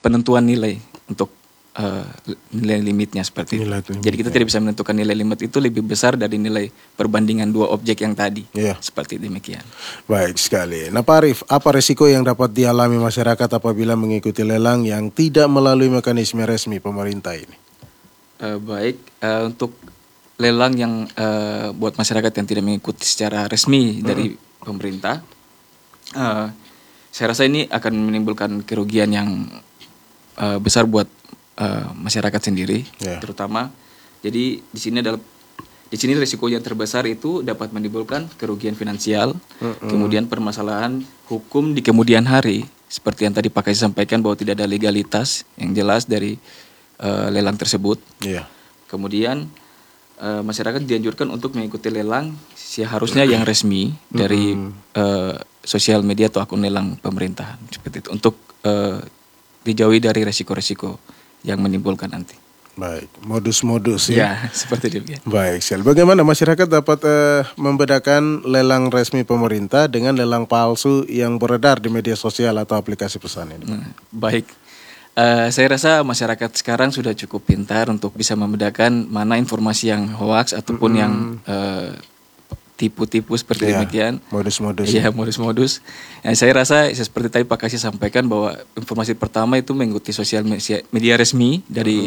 penentuan nilai untuk nilai limitnya seperti itu. Jadi kita tidak bisa menentukan nilai limit itu lebih besar dari nilai perbandingan dua objek yang tadi. Seperti demikian. Baik sekali. Nah Pak Arief, apa risiko yang dapat dialami masyarakat apabila mengikuti lelang yang tidak melalui mekanisme resmi pemerintah ini? Untuk lelang yang buat masyarakat yang tidak mengikuti secara resmi dari pemerintah, saya rasa ini akan menimbulkan kerugian yang besar buat masyarakat sendiri, terutama. Jadi di sini risiko yang terbesar itu dapat menimbulkan kerugian finansial, kemudian permasalahan hukum di kemudian hari, seperti yang tadi Pak Kasih sampaikan bahwa tidak ada legalitas yang jelas dari lelang tersebut. Kemudian masyarakat dianjurkan untuk mengikuti lelang seharusnya yang resmi dari sosial media atau akun lelang pemerintahan seperti itu, untuk dijauhi dari resiko-resiko yang menimbulkan nanti. Baik, modus-modus ya. Seperti itu. Baik, sekali. Bagaimana masyarakat dapat membedakan lelang resmi pemerintah dengan lelang palsu yang beredar di media sosial atau aplikasi pesan ini? Saya rasa masyarakat sekarang sudah cukup pintar untuk bisa membedakan mana informasi yang hoax ataupun yang tipu-tipu seperti demikian. Modus-modus. Iya, modus-modus. Saya rasa seperti tadi Pak Kasih sampaikan bahwa informasi pertama itu mengikuti sosial media resmi dari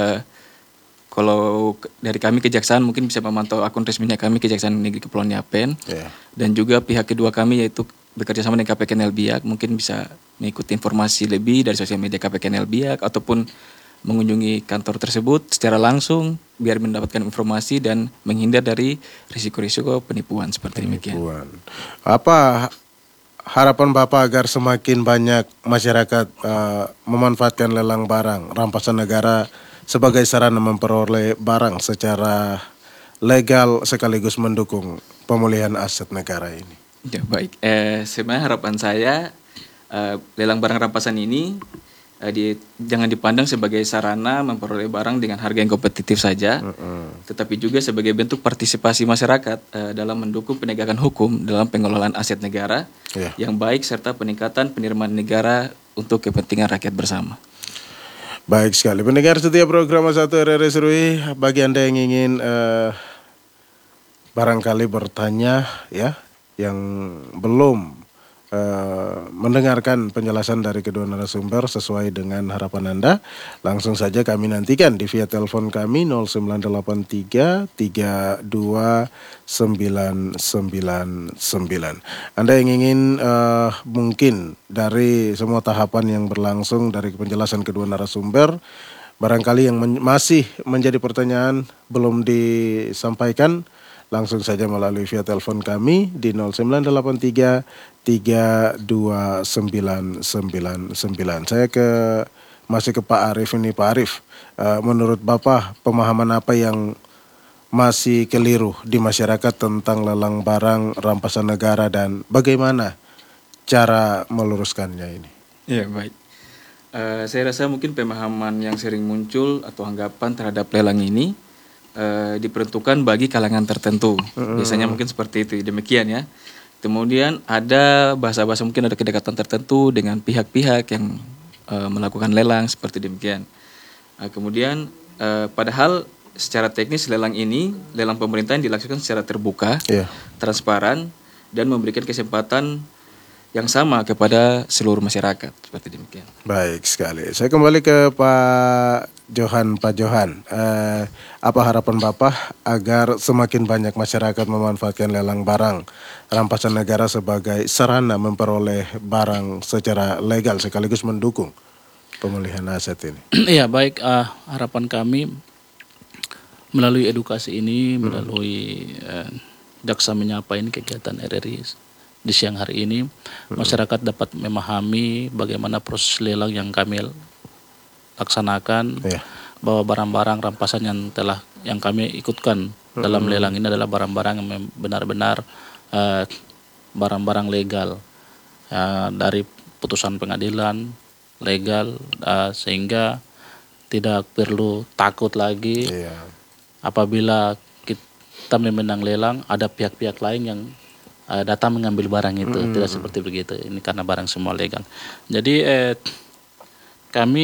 kalau dari kami Kejaksaan mungkin bisa memantau akun resminya kami Kejaksaan Negeri Kepulauan Yapen. Dan juga pihak kedua kami yaitu bekerja sama dengan KPKNL Biak mungkin bisa mengikuti informasi lebih dari sosial media KPKNL Biak ataupun mengunjungi kantor tersebut secara langsung biar mendapatkan informasi dan menghindar dari risiko-risiko penipuan seperti demikian. Apa harapan Bapak agar semakin banyak masyarakat memanfaatkan lelang barang rampasan negara sebagai sarana memperoleh barang secara legal sekaligus mendukung pemulihan aset negara ini? Ya, baik. Sebenarnya harapan saya lelang barang rampasan ini jangan dipandang sebagai sarana memperoleh barang dengan harga yang kompetitif saja, tetapi juga sebagai bentuk partisipasi masyarakat dalam mendukung penegakan hukum dalam pengelolaan aset negara yang baik serta peningkatan penerimaan negara untuk kepentingan rakyat bersama. Baik sekali. Pendengar setia program 1 RRI Serui, bagi Anda yang ingin barangkali bertanya ya, yang belum mendengarkan penjelasan dari kedua narasumber sesuai dengan harapan Anda, langsung saja kami nantikan di via telepon kami 0983 32 999. Anda yang ingin mungkin dari semua tahapan yang berlangsung dari penjelasan kedua narasumber, barangkali yang masih menjadi pertanyaan belum disampaikan, langsung saja melalui via telepon kami di 0983 32 999. Saya masih ke Pak Arief ini. Pak Arief, menurut Bapak pemahaman apa yang masih keliru di masyarakat tentang lelang barang rampasan negara dan bagaimana cara meluruskannya ini? Ya, baik. Saya rasa mungkin pemahaman yang sering muncul atau anggapan terhadap lelang ini diperuntukkan bagi kalangan tertentu. Biasanya mungkin seperti itu, demikian ya. Kemudian ada bahasa-bahasa, mungkin ada kedekatan tertentu dengan pihak-pihak yang melakukan lelang seperti demikian. Kemudian padahal secara teknis lelang pemerintahan dilakukan secara terbuka, transparan, dan memberikan kesempatan yang sama kepada seluruh masyarakat seperti demikian. Baik sekali. Saya kembali ke Pak Johan. Pak Johan, apa harapan Bapak agar semakin banyak masyarakat memanfaatkan lelang barang rampasan negara sebagai sarana memperoleh barang secara legal sekaligus mendukung pemulihan aset ini? Iya, baik. Harapan kami melalui edukasi ini, melalui Jaksa Menyapa ini, kegiatan RRI di siang hari ini, masyarakat dapat memahami bagaimana proses lelang yang kami laksanakan, bahwa barang-barang rampasan yang kami ikutkan dalam lelang ini adalah barang-barang yang benar-benar barang-barang legal, dari putusan pengadilan legal, sehingga tidak perlu takut lagi apabila kita memenang lelang ada pihak-pihak lain yang datang mengambil barang itu. Tidak seperti begitu. Ini karena barang semua legal. Jadi kami